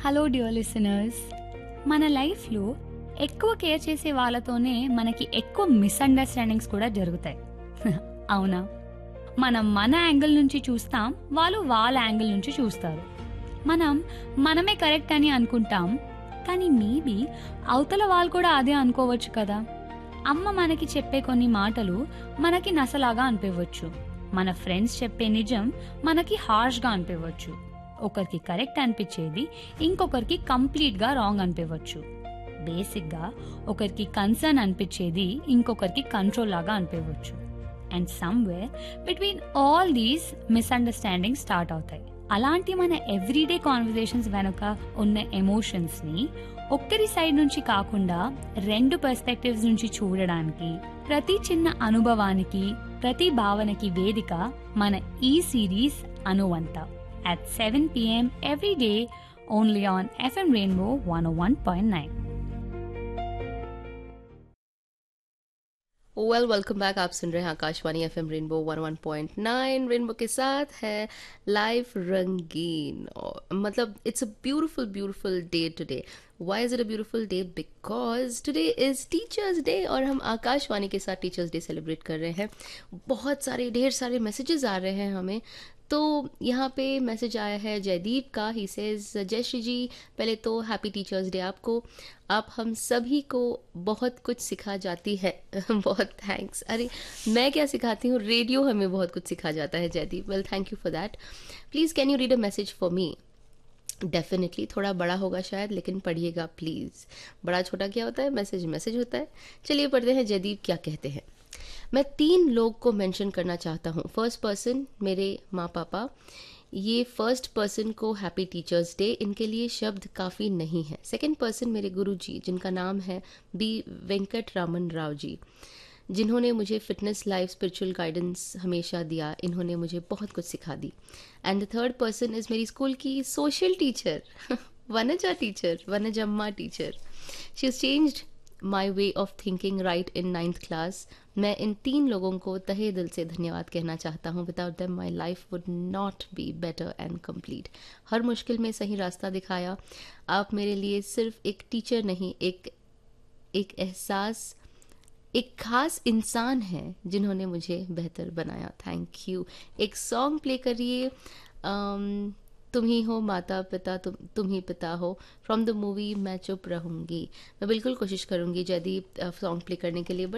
Hello dear listeners, మన లైఫ్లో ఎక్కువ కేర్ చేసే వాళ్ళతోనే మనకి ఎక్కువ మిస్అండర్స్టాండింగ్స్ కూడా జరుగుతాయి. అవునా? మనం మన యాంగిల్ నుంచి చూస్తాం, వాళ్ళు వాళ్ళ యాంగిల్ నుంచి చూస్తారు. మనం మనమే కరెక్ట్ అని అనుకుంటాం, కానీ మేబీ అవతల వాళ్ళు కూడా అదే అనుకోవచ్చు కదా. అమ్మ మనకి చెప్పే కొన్ని మాటలు మనకి నసలాగా అనిపించవచ్చు. మన ఫ్రెండ్స్ చెప్పే నిజం మనకి హార్ష్గా అనిపించవచ్చు. ఒకరికి కరెక్ట్ అనిపించేది ఇంకొకరికి కంప్లీట్గా రాంగ్ అనిపించవచ్చు. బేసిక్గా ఒకరికి కన్సర్న్ అనిపించేది ఇంకొకరికి కంట్రోల్ లాగా అనిపించవచ్చు. And somewhere between all these misunderstanding start అవుతాయి. అలాంటి మన ఎవ్రీడే కాన్వర్జేషన్స్ వెనుక ఉన్న ఎమోషన్స్ ని ఒక్కరి సైడ్ నుంచి కాకుండా రెండు పర్స్పెక్టివ్స్ నుంచి చూడడానికి, ప్రతి చిన్న అనుభవానికి, ప్రతి భావనకి వేదిక మన ఈ series అనువంత at 7 p.m. every day only on FM Rainbow 101.9. Welcome back. आप सुन रहे हैं आकाशवाणी एफएम रेनबो 101.9। रेनबो के साथ है लाइफ रंगीन। मतलब it's a beautiful beautiful day today. Y is it a beautiful day? Because today is teachers day और हम आकाशवाणी के साथ टीचर्स डे सेलिब्रेट कर रहे हैं। बहुत सारे ढेर सारे मैसेजेस आ रहे हैं हमें। तो यहाँ पे मैसेज आया है जयदीप का। ही सेज जय श्री जी, पहले तो हैप्पी टीचर्स डे आपको। आप हम सभी को बहुत कुछ सिखा जाती है। बहुत थैंक्स। अरे मैं क्या सिखाती हूँ, रेडियो हमें बहुत कुछ सिखा जाता है Jaideep. Well thank you for that. Please can you read a message for me? Definitely थोड़ा बड़ा होगा शायद, लेकिन पढ़िएगा प्लीज़। बड़ा छोटा क्या होता है, मैसेज मैसेज होता है। चलिए पढ़ते हैं जयदीप क्या कहते हैं। मैं 3 लोग को मेंशन करना चाहता हूँ। फर्स्ट पर्सन मेरे माँ पापा। ये फर्स्ट पर्सन को हैप्पी टीचर्स डे, इनके लिए शब्द काफ़ी नहीं है। सेकंड पर्सन मेरे गुरुजी, जिनका नाम है बी वेंकट रामन राव जी, जिन्होंने मुझे फिटनेस लाइफ स्पिरिचुअल गाइडेंस हमेशा दिया। इन्होंने मुझे बहुत कुछ सिखा दी। And the third person is मेरी स्कूल की social teacher Vanaja teacher, वनजम्मा teacher. She is changed my way of thinking right in 9th class. मैं इन 3 लोगों को तहे दिल से धन्यवाद कहना चाहता हूँ। Without them my life would not be better and complete. हर मुश्किल में सही रास्ता दिखाया। आप मेरे लिए सिर्फ एक टीचर नहीं, एक एहसास, एक खास इंसान है जिन्होंने मुझे बेहतर बनाया। Thank you. एक सॉन्ग प्ले करिए। तुम ही हो माता पिता, तुम ही पिता हो, फ्रॉम द मूवी मैं चुप रहूँगी। मैं बिल्कुल कोशिश करूँगी जयदीप सॉन्ग प्ले करने के लिए, बट